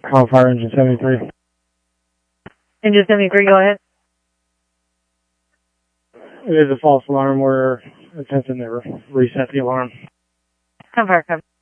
Call fire engine 73. Engine 73, go ahead. It is a false alarm. We're attempting to reset the alarm. Come fire, come.